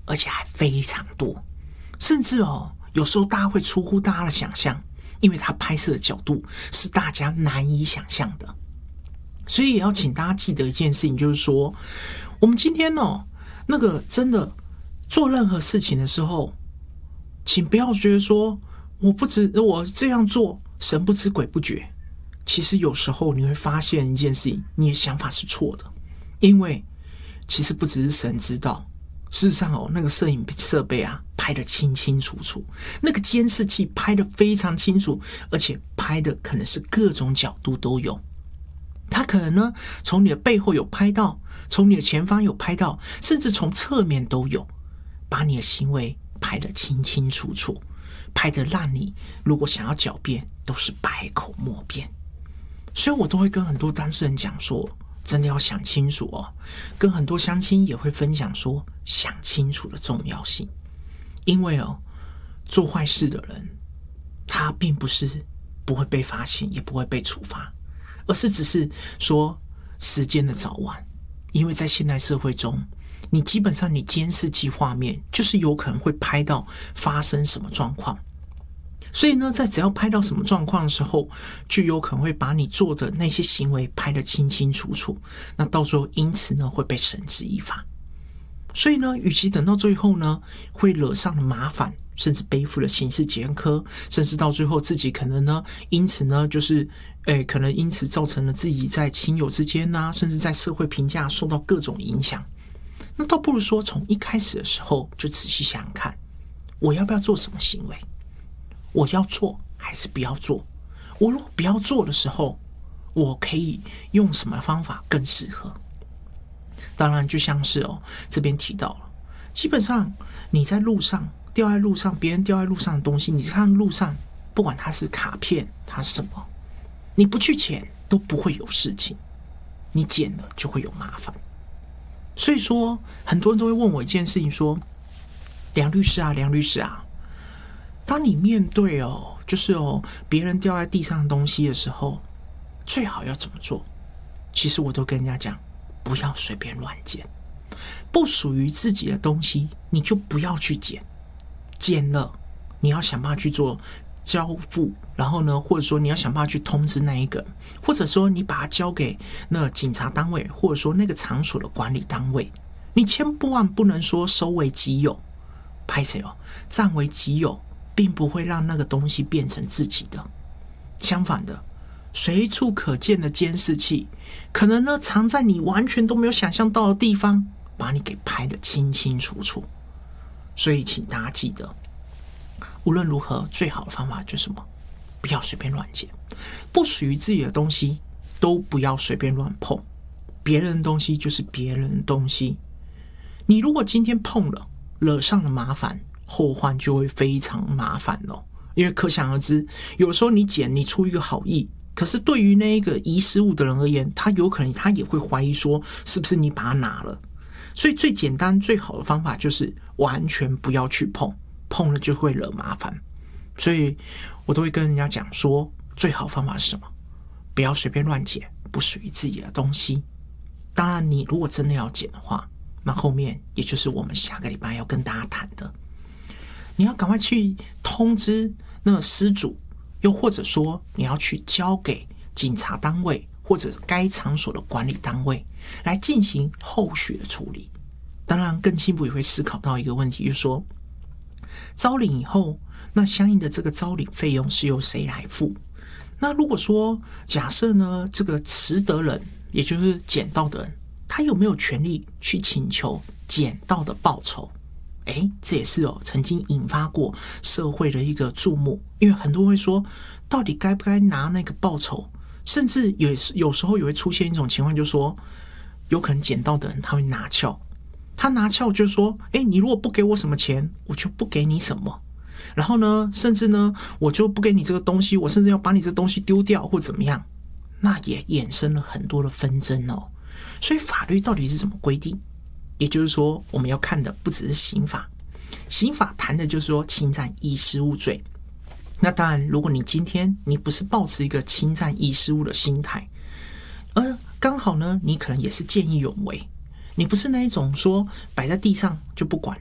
而且还非常多，甚至有时候大家会出乎大家的想象，因为它拍摄的角度是大家难以想象的。所以也要请大家记得一件事情，就是说我们今天那个真的做任何事情的时候，请不要觉得说我这样做神不知鬼不觉。其实有时候你会发现一件事情，你的想法是错的，因为其实不只是神知道，事实上那个摄影设备啊拍得清清楚楚，那个监视器拍得非常清楚，而且拍的可能是各种角度都有。他可能呢从你的背后有拍到，从你的前方有拍到，甚至从侧面都有，把你的行为拍得清清楚楚，拍得让你如果想要狡辩都是百口莫辩。所以我都会跟很多当事人讲说，真的要想清楚跟很多乡亲也会分享说，想清楚的重要性。因为做坏事的人他并不是不会被发现，也不会被处罚，而是只是说时间的早晚。因为在现代社会中，你基本上你监视器画面就是有可能会拍到发生什么状况，所以呢在只要拍到什么状况的时候，就有可能会把你做的那些行为拍得清清楚楚，那到时候因此呢会被绳之以法。所以呢与其等到最后呢会惹上了麻烦，甚至背负了刑事前科，甚至到最后自己可能呢因此呢就是可能因此造成了自己在亲友之间甚至在社会评价受到各种影响，那倒不如说从一开始的时候就仔细想想看，我要不要做什么行为，我要做还是不要做，我如果不要做的时候，我可以用什么方法更适合。当然就像是这边提到了，基本上你在路上掉在路上，别人掉在路上的东西，你看路上不管它是卡片它是什么，你不去捡都不会有事情，你捡了就会有麻烦。所以说很多人都会问我一件事情，说梁律师啊，当你面对就是别人掉在地上的东西的时候，最好要怎么做？其实我都跟人家讲，不要随便乱捡，不属于自己的东西你就不要去捡，捡了你要想办法去做交付，然后呢或者说你要想办法去通知那一个，或者说你把它交给那警察单位，或者说那个场所的管理单位，你千万不能说收为己有，拍谁占为己有并不会让那个东西变成自己的。相反的，随处可见的监视器可能呢藏在你完全都没有想象到的地方，把你给拍得清清楚楚。所以请大家记得，无论如何最好的方法就是什么？不要随便乱捡，不属于自己的东西都不要随便乱碰，别人的东西就是别人的东西，你如果今天碰了惹上了麻烦，后患就会非常麻烦因为可想而知，有时候你捡你出一个好意，可是对于那一个遗失物的人而言，他有可能他也会怀疑说是不是你把它拿了。所以最简单最好的方法就是完全不要去碰，碰了就会惹麻烦。所以我都会跟人家讲说，最好的方法是什么？不要随便乱捡不属于自己的东西。当然你如果真的要捡的话，那后面也就是我们下个礼拜要跟大家谈的，你要赶快去通知那个失主，又或者说你要去交给警察单位或者该场所的管理单位来进行后续的处理。当然更进一步也会思考到一个问题，就是说招领以后，那相应的这个招领费用是由谁来付？那如果说假设呢这个拾得人，也就是捡到的人，他有没有权利去请求捡到的报酬？这也是曾经引发过社会的一个注目，因为很多人会说到底该不该拿那个报酬，甚至有时候也会出现一种情况，就是说有可能捡到的人他会拿翘，他拿翘就是说你如果不给我什么钱，我就不给你什么，然后呢甚至呢我就不给你这个东西，我甚至要把你这个东西丢掉或怎么样，那也衍生了很多的纷争所以法律到底是怎么规定？也就是说我们要看的不只是刑法，刑法谈的就是说侵占遗失物罪。那当然如果你今天你不是抱持一个侵占遗失物的心态，而刚好呢你可能也是见义勇为，你不是那一种说摆在地上就不管，